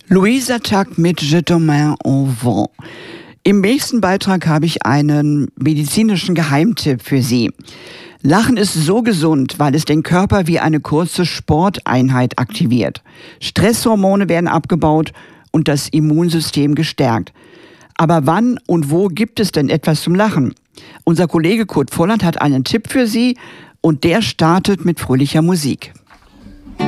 Louise Attaque mit Je t'emmène au vent. Im nächsten Beitrag habe ich einen medizinischen Geheimtipp für Sie. Lachen ist so gesund, weil es den Körper wie eine kurze Sporteinheit aktiviert. Stresshormone werden abgebaut und das Immunsystem gestärkt. Aber wann und wo gibt es denn etwas zum Lachen? Unser Kollege Kurt Volland hat einen Tipp für Sie und der startet mit fröhlicher Musik.